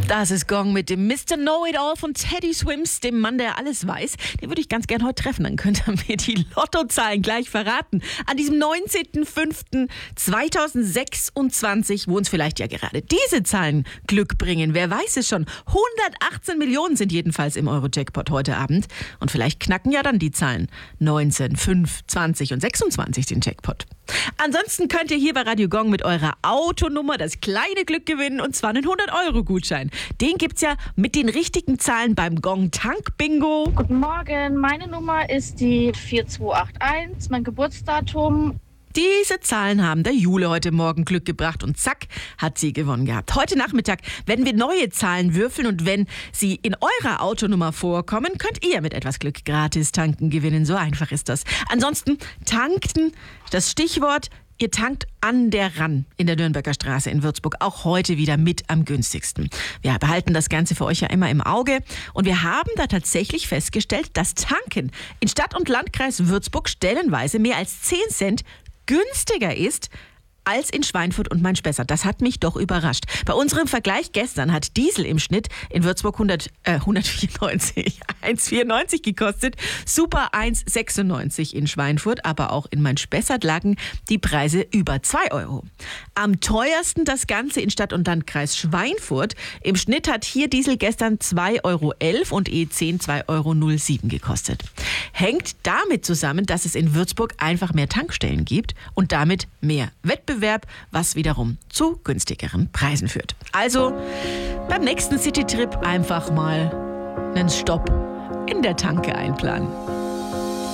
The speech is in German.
Das ist Gong mit dem Mr. Know-It-All von Teddy Swims, dem Mann, der alles weiß. Den würde ich ganz gern heute treffen, dann könnte er mir die Lottozahlen gleich verraten. An diesem 19.05.2026, wo uns vielleicht ja gerade diese Zahlen Glück bringen. Wer weiß es schon. 118 Millionen sind jedenfalls im Euro-Jackpot heute Abend. Und vielleicht knacken ja dann die Zahlen 19, 5, 20 und 26 den Jackpot. Ansonsten könnt ihr hier bei Radio Gong mit eurer Autonummer das kleine Glück gewinnen, und zwar einen 100-Euro-Gutschein. Den gibt's ja mit den richtigen Zahlen beim Gong Tank Bingo. Guten Morgen, meine Nummer ist die 4281, mein Geburtsdatum. Diese Zahlen haben der Jule heute Morgen Glück gebracht und zack, hat sie gewonnen gehabt. Heute Nachmittag werden wir neue Zahlen würfeln und wenn sie in eurer Autonummer vorkommen, könnt ihr mit etwas Glück gratis tanken gewinnen. So einfach ist das. Ansonsten tanken, das Stichwort, ihr tankt an der Rann in der Nürnberger Straße in Würzburg, auch heute wieder mit am günstigsten. Wir behalten das Ganze für euch ja immer im Auge und wir haben da tatsächlich festgestellt, dass Tanken in Stadt- und Landkreis Würzburg stellenweise mehr als 10 Cent günstiger ist als in Schweinfurt und Main-Spessart. Das hat mich doch überrascht. Bei unserem Vergleich gestern hat Diesel im Schnitt in Würzburg 1,94 gekostet, Super 1,96 in Schweinfurt, aber auch in Main-Spessart lagen die Preise über 2 Euro. Am teuersten das Ganze in Stadt- und Landkreis Schweinfurt. Im Schnitt hat hier Diesel gestern 2,11 Euro und E10 2,07 Euro gekostet. Hängt damit zusammen, dass es in Würzburg einfach mehr Tankstellen gibt und damit mehr Wettbewerb, was wiederum zu günstigeren Preisen führt. Also beim nächsten Citytrip einfach mal einen Stopp in der Tanke einplanen.